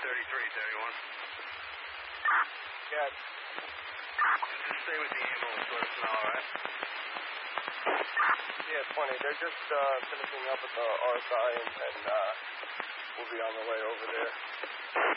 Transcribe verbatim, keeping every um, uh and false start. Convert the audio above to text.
thirty-three, thirty-one. Yeah. Just stay with the ambulance, let us know, alright? Yeah, twenty. They're just uh, finishing up at the R S I, and, and uh, we'll be on the way over there.